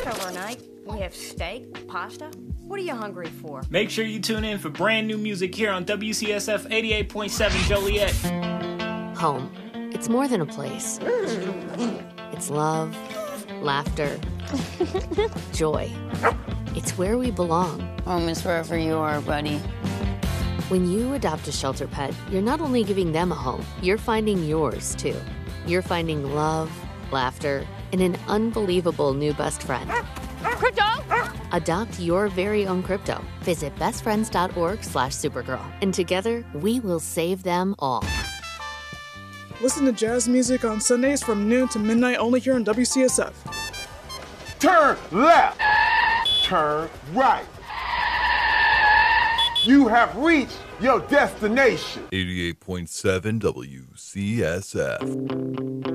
overnight. We have steak, pasta. What are you hungry for? Make sure you tune in for brand new music here on WCSF 88.7 Joliet. Home. It's more than a place. It's love, laughter, joy. It's where we belong. Home is wherever you are, buddy. When you adopt a shelter pet, you're not only giving them a home, you're finding yours, too. You're finding love, laughter, and an unbelievable new best friend. Crypto! Adopt your very own crypto. Visit bestfriends.org/Supergirl. And together, we will save them all. Listen to jazz music on Sundays from noon to midnight only here on WCSF. Turn left. Turn right. You have reached your destination. 88.7 WCSF.